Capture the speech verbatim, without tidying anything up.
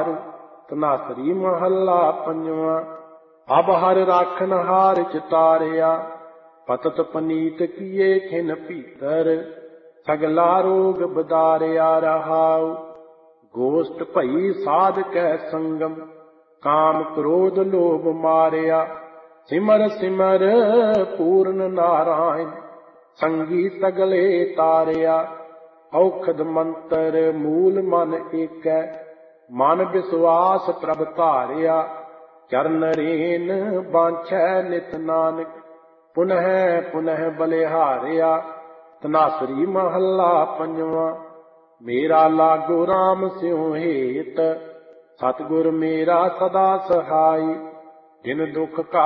ਹਾਰ। ਧਨਾਸਰੀ ਮਹੱਲਾ ਪੰਜਵਾਂ। ਅਬ ਹਰ ਰਾਖਨ ਹਾਰ ਚਿਤਾਰਿਆ, ਪਤਤ ਪਨੀਤ ਕੀਏ ਖਿਨ ਭੀਤਰ। ਸਗਲਾ ਰੋਗ ਬਦਾਰਿਆ ਰਹਾਉ, ਗੋਸ਼ਟ ਭਈ ਸਾਧ ਕੈ ਸੰਗਮ। ਕਾਮ ਕ੍ਰੋਧ ਲੋਭ ਮਾਰਿਆ, ਸਿਮਰ ਸਿਮਰ ਪੂਰਨ ਨਾਰਾਇਣ। ਸੰਗੀ ਸਗਲੇ ਤਾਰਿਆ, ਔਖਦ ਮੰਤਰ ਮੂਲ ਮਨ ਏਕੈ। ਮਨ ਵਿਸਵਾਸ ਪ੍ਰਭ ਧਾਰਿਆ, ਚਰਨ ਰੇਨ ਬਾਂਛੈ ਨਿਤ ਨਾਨਕ। ਪੁਨਹ ਪੁਨਹ ਬਲਿਹਾਰਿਆ। ਧਨਾਸਰੀ ਮਹੱਲਾ ਪੰਜਵਾਂ। ਮੇਰਾ ਲਾਗੋ ਰਾਮ ਸਿਉ ਹੇਤ, ਸਤਿਗੁਰ ਮੇਰਾ ਸਦਾ ਸਹਾਈ। ਜਿਨ ਦੁਖ